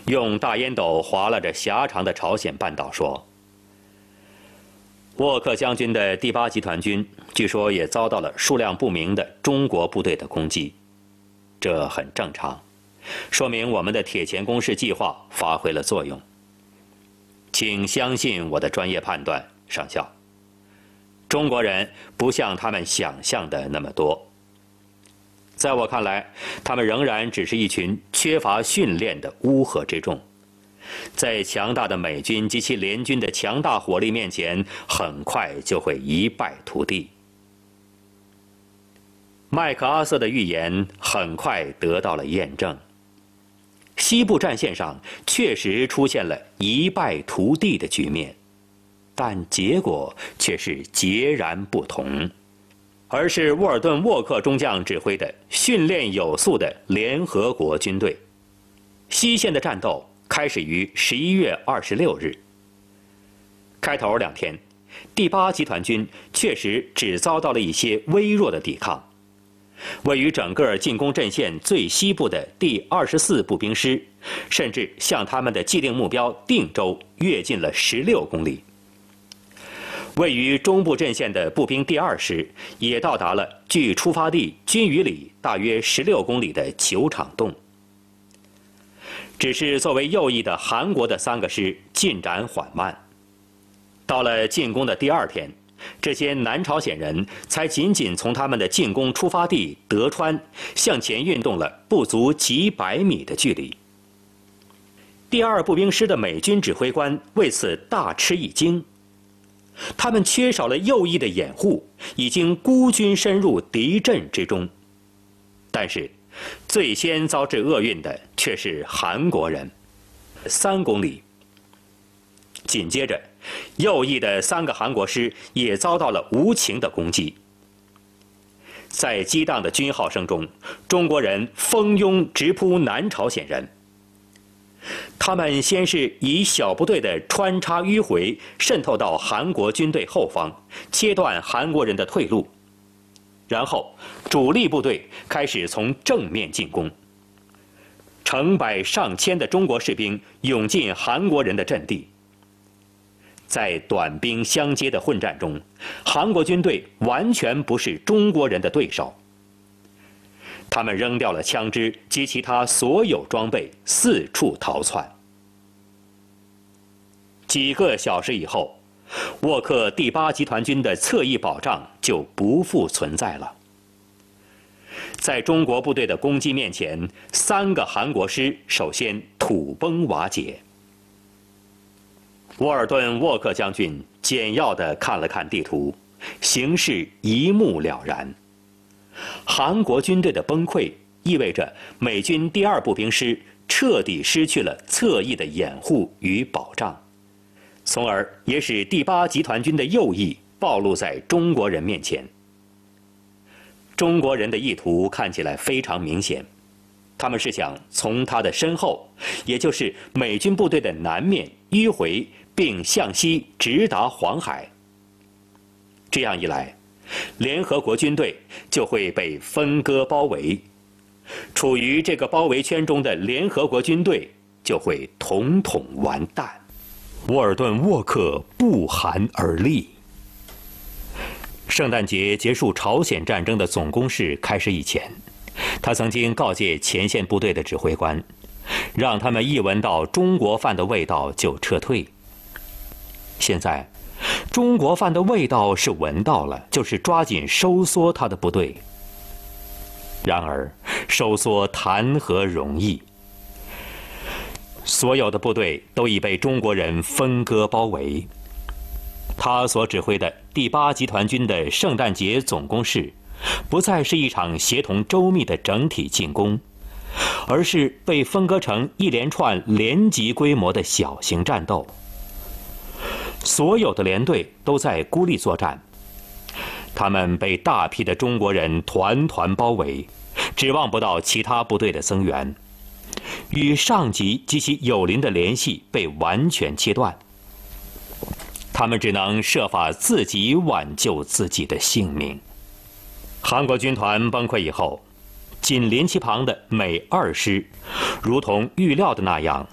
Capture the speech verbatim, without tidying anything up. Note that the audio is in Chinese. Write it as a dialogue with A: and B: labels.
A: 用大烟斗划拉着狭长的朝鲜半岛说：“沃克将军的第八集团军据说也遭到了数量不明的中国部队的攻击，这很正常，说明我们的铁钳攻势计划发挥了作用。请相信我的专业判断，上校。中国人不像他们想象的那么多。在我看来，他们仍然只是一群缺乏训练的乌合之众。”在强大的美军及其联军的强大火力面前，很快就会一败涂地。麦克阿瑟的预言很快得到了验证，西部战线上确实出现了一败涂地的局面，但结果却是截然不同，而是沃尔顿·沃克中将指挥的训练有素的联合国军队。西线的战斗开始于十一月二十六日。开头两天，第八集团军确实只遭到了一些微弱的抵抗。位于整个进攻阵线最西部的第二十四步兵师，甚至向他们的既定目标定州跃进了十六公里。位于中部阵线的步兵第二师也到达了距出发地军隅里大约十六公里的球场洞。只是作为右翼的韩国的三个师进展缓慢，到了进攻的第二天，这些南朝鲜人才仅仅从他们的进攻出发地德川向前运动了不足几百米的距离。第二步兵师的美军指挥官为此大吃一惊，他们缺少了右翼的掩护，已经孤军深入敌阵之中。但是最先遭致厄运的却是韩国人，三公里。紧接着，右翼的三个韩国师也遭到了无情的攻击。在激荡的军号声中，中国人蜂拥直扑南朝鲜人。他们先是以小部队的穿插迂回渗透到韩国军队后方，切断韩国人的退路。然后，主力部队开始从正面进攻。成百上千的中国士兵涌进韩国人的阵地。在短兵相接的混战中，韩国军队完全不是中国人的对手。他们扔掉了枪支及其他所有装备，四处逃窜。几个小时以后，沃克第八集团军的侧翼保障就不复存在了。在中国部队的攻击面前，三个韩国师首先土崩瓦解。沃尔顿·沃克将军简要地看了看地图，形势一目了然。韩国军队的崩溃意味着美军第二步兵师彻底失去了侧翼的掩护与保障，从而也使第八集团军的右翼暴露在中国人面前。中国人的意图看起来非常明显，他们是想从他的身后，也就是美军部队的南面迂回，并向西直达黄海。这样一来，联合国军队就会被分割包围，处于这个包围圈中的联合国军队就会统统完蛋。沃尔顿·沃克不寒而栗。圣诞节结束朝鲜战争的总攻势开始以前，他曾经告诫前线部队的指挥官，让他们一闻到中国饭的味道就撤退。现在，中国饭的味道是闻到了，就是抓紧收缩他的部队。然而，收缩谈何容易？所有的部队都已被中国人分割包围。他所指挥的第八集团军的圣诞节总攻势，不再是一场协同周密的整体进攻，而是被分割成一连串连级规模的小型战斗。所有的连队都在孤立作战，他们被大批的中国人团团包围，指望不到其他部队的增援，与上级及其友邻的联系被完全切断。他们只能设法自己挽救自己的性命。韩国军团崩溃以后，紧邻其旁的美二师，如同预料的那样，